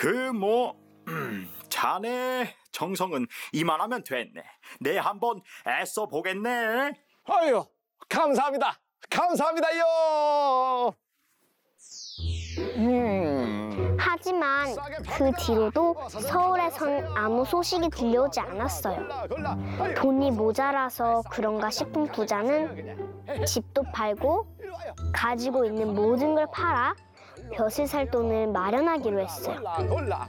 자네 정성은 이만하면 됐네. 내 한번 애써 보겠네. 아유, 감사합니다. 감사합니다요. 하지만 그 뒤로도 서울에선 아무 소식이 들려오지 않았어요. 돈이 모자라서 그런가 싶은 부자는 집도 팔고 가지고 있는 모든 걸 팔아 벼슬 살 돈을 마련하기로 했어요. 골라.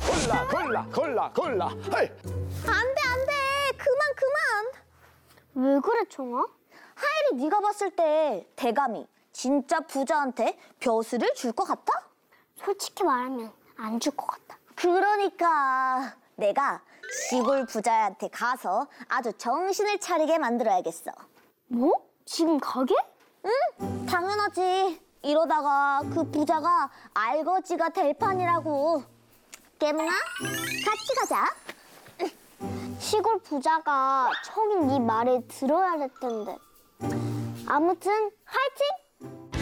헤이. 안 돼. 그만. 왜 그래, 청아? 하일이 네가 봤을 때 대감이 진짜 부자한테 벼슬을 줄 것 같아? 솔직히 말하면 안 줄 것 같다. 그러니까 내가 시골 부자한테 가서 아주 정신을 차리게 만들어야겠어. 뭐? 지금 가게? 응, 당연하지. 이러다가 그 부자가 알거지가 될 판이라고. 깨몽아, 같이 가자. 시골 부자가 청이 네 말을 들어야 될 텐데. 아무튼 화이팅!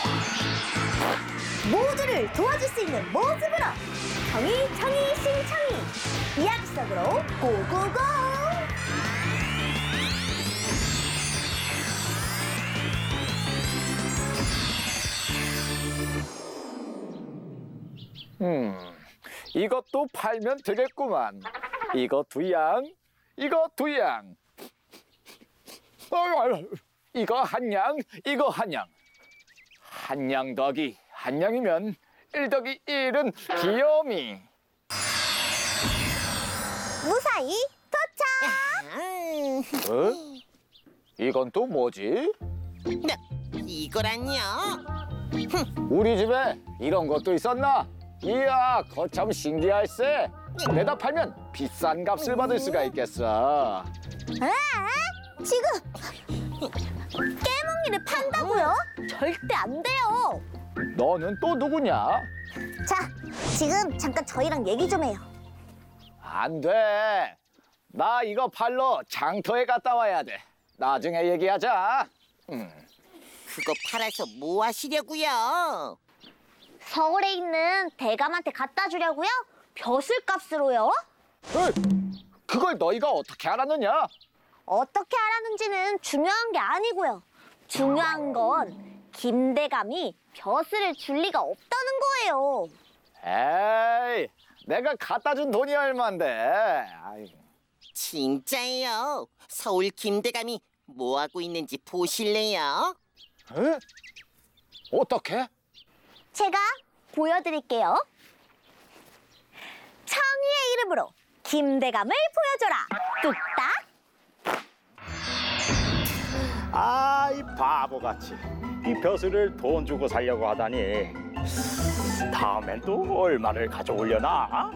모두를 도와줄 수 있는 모습으로 청이 신청이 약속으로 고고고. 이것도 팔면 되겠구만. 이거 두 양, 이거 두 양. 이거 한 양, 이거 한 양. 한 양 더하기 한 양이면 1 더하기 1은 귀요미. 무사히 도착. 어? 이건 또 뭐지? 이거란요. 우리 집에 이런 것도 있었나? 이야, 거참 신기할세. 내다 팔면 비싼 값을 받을 수가 있겠어. 지금 깨몽이를 판다고요? 절대 안 돼요. 너는 또 누구냐? 자, 지금 잠깐 저희랑 얘기 좀 해요. 안 돼. 나 이거 팔러 장터에 갔다 와야 돼. 나중에 얘기하자. 그거 팔아서 뭐 하시려고요? 서울에 있는 대감한테 갖다 주려고요? 벼슬값으로요? 그걸 너희가 어떻게 알았느냐? 어떻게 알았는지는 중요한 게 아니고요. 중요한 건 김대감이 벼슬을 줄 리가 없다는 거예요. 에이, 내가 갖다 준 돈이 얼만데. 아이. 진짜예요. 서울 김대감이 뭐 하고 있는지 보실래요? 에? 어떻게? 제가 보여드릴게요. 청이의 이름으로 김대감을 보여줘라. 뚝딱. 아이 바보같이 이 벼슬을 돈 주고 살려고 하다니. 다음엔 또 얼마를 가져오려나?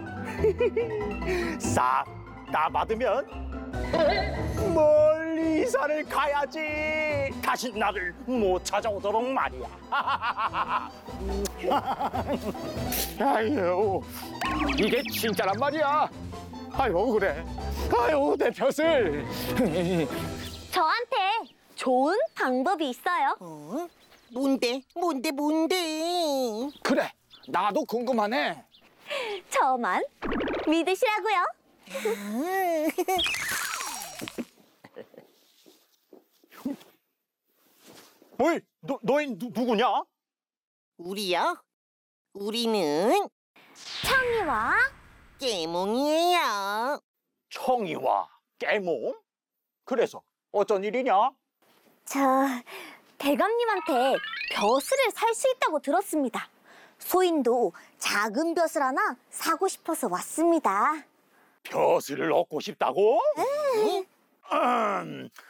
싹 다 받으면 멀리 이사를 가야지. 다시 나를 못 찾아오도록 말이야. 아유, 이게 진짜란 말이야. 아유, 그래. 아유, 내 벼슬. 저한테 좋은 방법이 있어요. 어? 뭔데? 그래, 나도 궁금하네. 저만 믿으시라고요. 어이, 너희 누구냐? 우리요? 우리는 청이와 깨몽이에요. 청이와 깨몽? 그래서 어쩐 일이냐? 저 대감님한테 벼슬을 살 수 있다고 들었습니다. 소인도 작은 벼슬 하나 사고 싶어서 왔습니다. 벼슬을 얻고 싶다고?